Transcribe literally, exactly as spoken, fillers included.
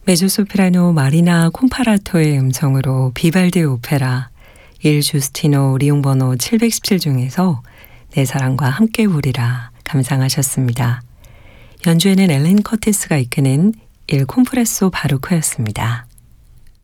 메조소프라노 마리나 콤파라토의 음성으로 비발디 오페라 일 주스티노 리옹번호 칠백십칠 중에서 내 사랑과 함께 부리라 감상하셨습니다. 연주에는 엘렌 커티스가 이끄는 일 콤프레소 바루크였습니다.